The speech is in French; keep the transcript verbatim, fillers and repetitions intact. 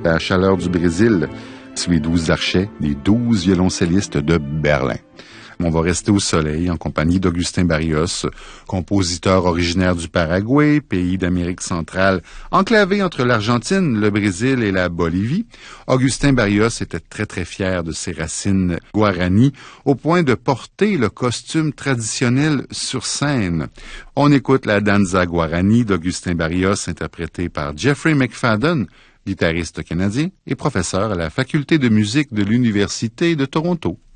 La chaleur du Brésil sous les douze archets des douze violoncellistes de Berlin. On va rester au soleil en compagnie d'Agustín Barrios, compositeur originaire du Paraguay, pays d'Amérique centrale, enclavé entre l'Argentine, le Brésil et la Bolivie. Agustín Barrios était très très fier de ses racines guarani, au point de porter le costume traditionnel sur scène. On écoute la danza guarani d'Agustín Barrios, interprétée par Jeffrey McFadden, guitariste canadien et professeur à la faculté de musique de l'Université de Toronto.